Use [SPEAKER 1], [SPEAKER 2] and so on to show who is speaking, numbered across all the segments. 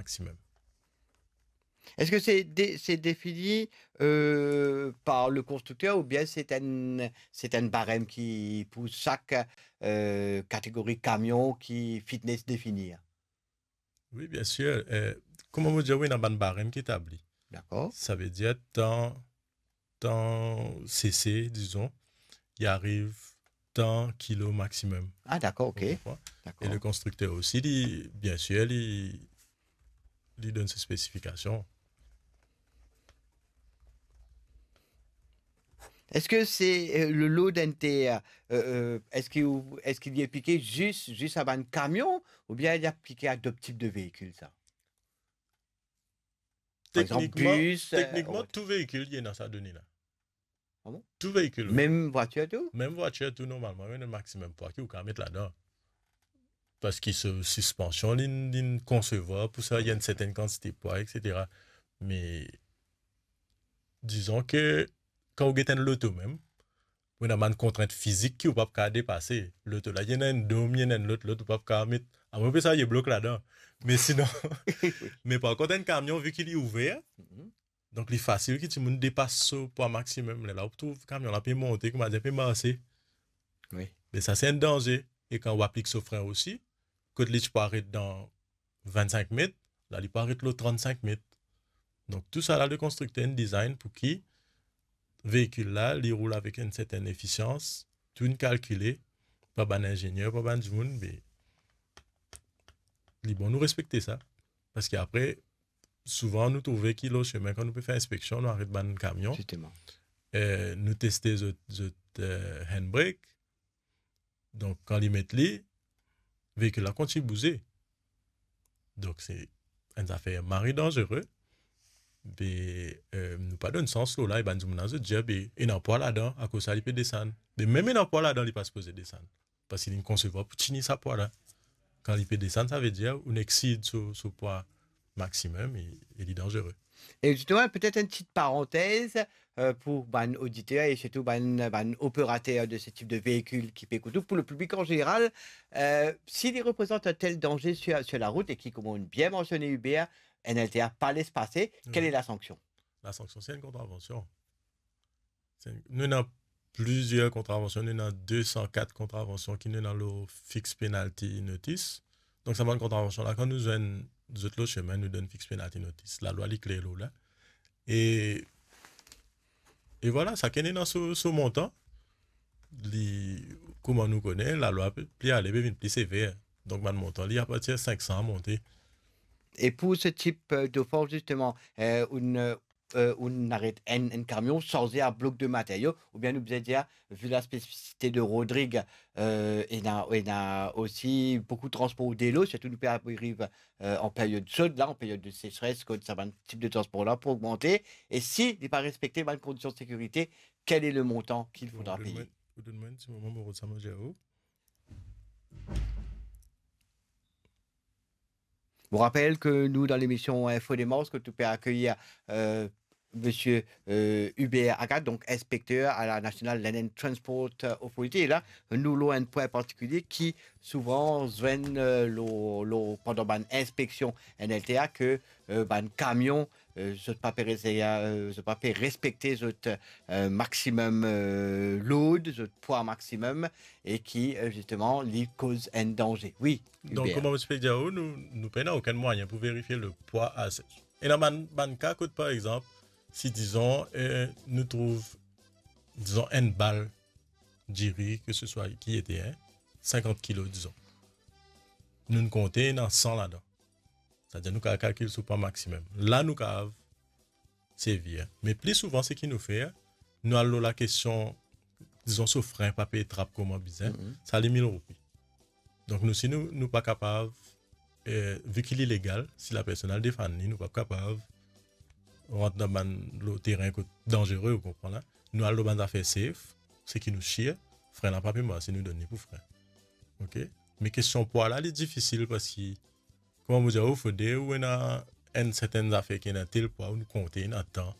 [SPEAKER 1] maximum.
[SPEAKER 2] Est-ce que c'est défini par le constructeur ou bien c'est un barème qui, pour chaque catégorie camion qui fitness définir?
[SPEAKER 1] Oui, bien sûr. Comment vous dire, oui, il y a un barème qui est établi.
[SPEAKER 2] D'accord?
[SPEAKER 1] Ça veut dire, tant CC, disons, il arrive tant kilos maximum.
[SPEAKER 2] Ah, d'accord,
[SPEAKER 1] Vous
[SPEAKER 2] ok.
[SPEAKER 1] comprenez? Et le
[SPEAKER 2] D'accord.
[SPEAKER 1] constructeur aussi, bien sûr, il donne ses spécifications.
[SPEAKER 2] Est-ce que c'est le load NTR, est-ce qu'il y est piqué juste à un camion ou bien il y a piqué à d'autres types de véhicules, ça? Par exemple,
[SPEAKER 1] Techniquement,
[SPEAKER 2] bus,
[SPEAKER 1] techniquement,
[SPEAKER 2] autre.
[SPEAKER 1] tout véhicule il est dans sa donnée là.
[SPEAKER 2] Ah bon?
[SPEAKER 1] Tout véhicule, oui.
[SPEAKER 2] Même voiture, tout?
[SPEAKER 1] Même voiture, tout normalement, il y a un maximum poids qu'il faut mettre là-dedans. Parce qu'il se suspension, il concevoir, pour ça, il y a une certaine quantité de poids, etc. Mais disons que quand vous êtes l'auto même, vous avez une contrainte physique qui ne peut pas dépasser. L'auto là, il y en a une dôme, il y en a une l'autre, l'autre ne peut pas mettre. À moins que ça, il bloque là-dedans. Mais sinon,
[SPEAKER 2] Oui.
[SPEAKER 1] mais par contre, un camion, vu qu'il est ouvert,
[SPEAKER 2] Mhm.
[SPEAKER 1] donc il est facile que tu dépasse ce poids maximum. Là, on trouve le camion là, peut monter, comme on dit, peut marcher.
[SPEAKER 2] Oui.
[SPEAKER 1] Mais ça, c'est un danger. Et quand on applique ce frein aussi, quand tu peux arrêter dans 25 mètres, là, il peut arrêter l'autre 35 mètres. Donc, tout ça, là, le constructeur, un design pour qui véhicule là, il roule avec une certaine efficience, tout calculé, pas ban ingénieur, pas ban du monde, mais il est bon nous respecter ça. Parce qu'après, souvent, nous trouvons qu'il y a le chemin, quand nous pouvons faire inspection, nous arrêtons ban camion,
[SPEAKER 2] Justement.
[SPEAKER 1] nous testons the handbrake, donc quand ils mettent les, le véhicule là continue de bouger. Donc, c'est une affaire mari dangereux. Mais nous pas donne sens là, il va nous dire, job, il n'a pas là-dedans, à cause ça, il peut descendre. Mais même il n'a pas là-dedans, il n'est pas supposé descendre. Parce qu'il est concevoir pour tenir sa poids là. Quand il peut descendre, ça veut dire qu'on exceed ce poids maximum et il est dangereux.
[SPEAKER 2] Et justement, peut-être une petite parenthèse pour ban auditeurs et surtout ban opérateurs de ce type de véhicule qui fait tout pour le public en général. S'il représente un tel danger sur la route et qui, comme on bien mentionné Hubert, NLTA pas laisse passer, quelle est
[SPEAKER 1] Oui.
[SPEAKER 2] la sanction?
[SPEAKER 1] La sanction, c'est une contravention. Nous avons plusieurs contraventions. Nous avons 204 contraventions qui sont dans le fixed penalty notice. Donc, ça va une contravention là. Quand nous avons le chemin, nous donne fixed penalty notice. La loi, est claire là. Et, et voilà, ça est dans ce montant. Comment nous connaît, la loi peut aller plus sévère. Donc, mon montant, il y a à partir de 500 à monter.
[SPEAKER 2] Et pour ce type d'offense, justement, on arrête un camion chargé à bloc de matériaux, ou bien nous pouvons dire, vu la spécificité de Rodrigue, il a aussi beaucoup de transport de l'eau, surtout nous arrive en période chaude, là, en période de sécheresse, quand ça va un type de transport-là pour augmenter. Et s'il n'est pas respecté les conditions de sécurité, quel est le montant qu'il
[SPEAKER 1] Bon,
[SPEAKER 2] faudra payer?
[SPEAKER 1] donne-moi un petit moment pour ça, moi,
[SPEAKER 2] Je vous rappelle que nous, dans l'émission Info des Morses, que tu peux accueillir euh, Monsieur Hubert Agat, donc inspecteur à la National Land and Transport Authority. Et là, nous avons un point particulier qui souvent viennent pendant une inspection NLTA que un camion je ne pas respecter ce maximum load, ce poids maximum et qui justement lui cause un danger. Oui,
[SPEAKER 1] donc,
[SPEAKER 2] Hubert.
[SPEAKER 1] comment je peux dire, nous n'avons aucun moyen pour vérifier le poids à ce. Et dans le cas, par exemple, si disons, nous trouvons, disons, une balle d'iri, que ce soit qui était 50 kilos, disons. Nous ne comptons dans 100 là-dedans. C'est-à-dire, nous calculons ce poids maximum. Là, nous avons sévir. Mais plus souvent, ce qui nous fait, nous allons la question, disons, ce frein, papier, trappe, comment bizarre, ça les 1000 roupies. Donc, nous, si nous ne pas capables, vu qu'il est illégal, si la personne a le défend, nous ne pas capables rentrer dans le terrain dangereux, vous comprenez là? Nous allons dans affaires safe, ce qui nous chie, frein n'a pas pu moi, c'est nous donner pour frein. OK? Mais question poids là, c'est difficile parce que, comment vous dire, il faut dire, où on a une certaine affaire qui est dans tel poids, où nous comptons dans temps.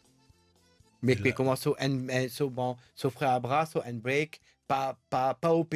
[SPEAKER 2] Mais comment ça, bon, ça ferait à bras, ça, un break, pas au